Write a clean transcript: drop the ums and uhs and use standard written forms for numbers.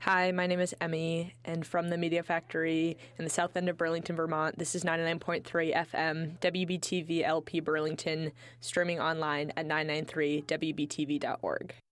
Hi, my name is Emmy, and from the Media Factory in the south end of Burlington, Vermont, this is 99.3 FM, WBTV LP Burlington, streaming online at 993wbtv.org.